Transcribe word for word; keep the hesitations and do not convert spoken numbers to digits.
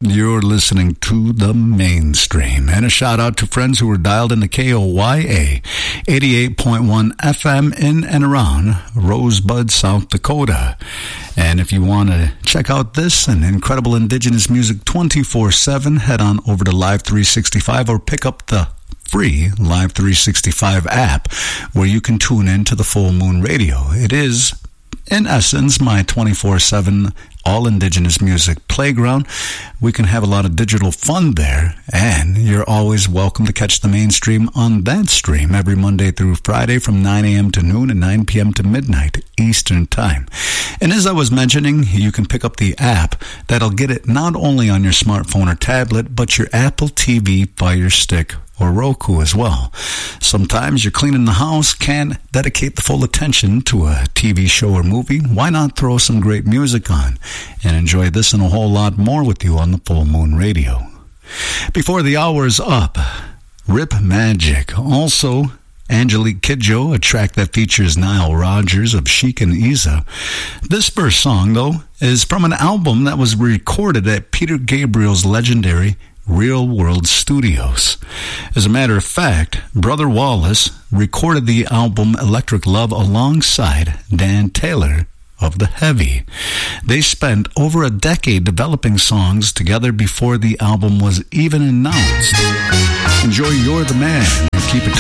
You're listening to The Mainstream. And a shout out to friends who were dialed into K O Y A eighty-eight point one F M in and around Rosebud, South Dakota. And if you want to check out this and incredible indigenous music twenty-four seven, head on over to Live three sixty-five or pick up the free Live three sixty-five app where you can tune in to the Full Moon Radio. It is, in essence, my twenty-four seven all indigenous music playground. We can have a lot of digital fun there, and you're always welcome to catch The Mainstream on that stream every Monday through Friday from nine a.m. to noon and nine p.m. to midnight Eastern Time. And as I was mentioning, you can pick up the app that'll get it not only on your smartphone or tablet, but your Apple T V, Fire Stick, or Roku as well. Sometimes you're cleaning the house, can't dedicate the full attention to a T V show or movie. Why not throw some great music on and enjoy this and a whole lot more with you on the Full Moon Radio? Before the hour is up, Rip Magic. Also, Angelique Kidjo, a track that features Nile Rodgers of Chic and Isa. This first song, though, is from an album that was recorded at Peter Gabriel's legendary Real World Studios. As a matter of fact, Brother Wallace recorded the album Electric Love alongside Dan Taylor of The Heavy. They spent over a decade developing songs together before the album was even announced. Enjoy You're the Man and keep it